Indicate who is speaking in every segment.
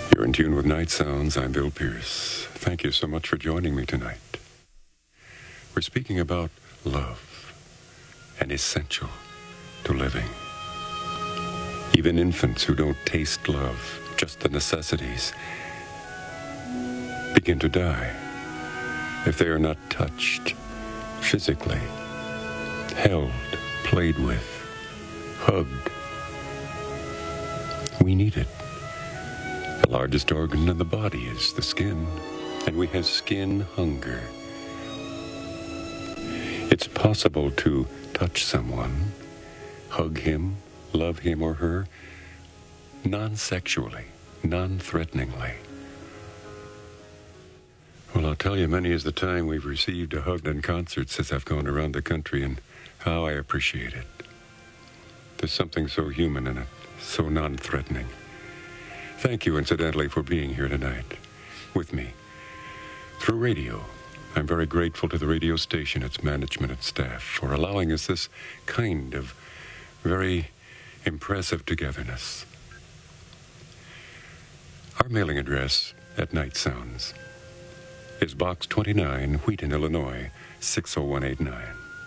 Speaker 1: You're in tune with Night Sounds. I'm Bill Pierce. Thank you so much for joining me tonight. We're speaking about love, and essential to living. Even infants who don't taste love, just the necessities, begin to die if they are not touched physically, held, played with, hugged. We need it. The largest organ in the body is the skin, and we have skin hunger. It's possible to touch someone, hug him, love him or her, non-sexually, non-threateningly. Well, I'll tell you, many is the time we've received a hug in concerts as I've gone around the country, and how I appreciate it. There's something so human in it, so non-threatening. Thank you, incidentally, for being here tonight with me through radio. I'm very grateful to the radio station, its management and staff, for allowing us this kind of very impressive togetherness. Our mailing address at Night Sounds is Box 29, Wheaton, Illinois, 60189.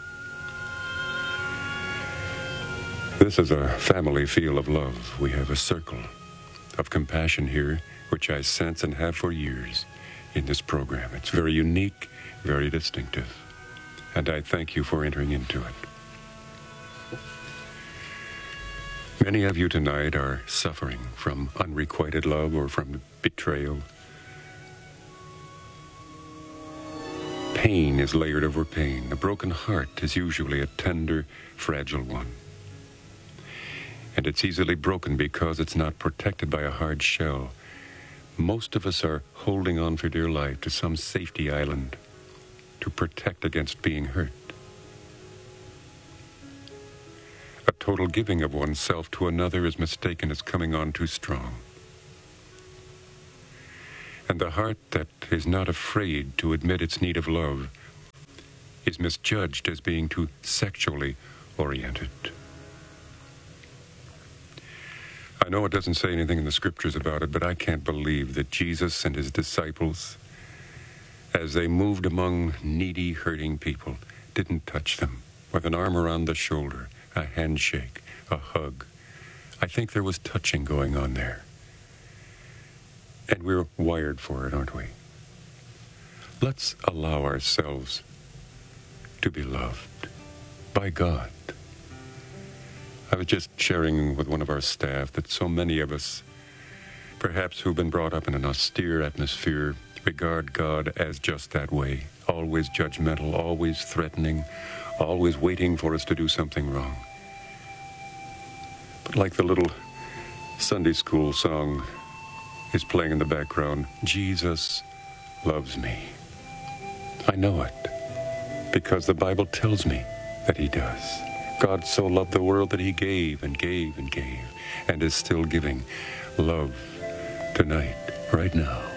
Speaker 1: This is a family feel of love. We have a circle of compassion here, which I sense and have for years in this program. It's very unique, very distinctive, and I thank you for entering into it. Many of you tonight are suffering from unrequited love or from betrayal. Pain is layered over pain. A broken heart is usually a tender, fragile one. And it's easily broken because it's not protected by a hard shell. Most of us are holding on for dear life to some safety island to protect against being hurt. A total giving of oneself to another is mistaken as coming on too strong. And the heart that is not afraid to admit its need of love is misjudged as being too sexually oriented. I know it doesn't say anything in the scriptures about it, but I can't believe that Jesus and his disciples, as they moved among needy, hurting people, didn't touch them with an arm around the shoulder, a handshake, a hug. I think there was touching going on there. And we're wired for it, aren't we? Let's allow ourselves to be loved by God. I was just sharing with one of our staff that so many of us, perhaps who've been brought up in an austere atmosphere, regard God as just that way, always judgmental, always threatening, always waiting for us to do something wrong. But like the little Sunday school song is playing in the background, Jesus loves me. I know it because the Bible tells me that he does. God so loved the world that he gave and gave and gave and is still giving love tonight, right now.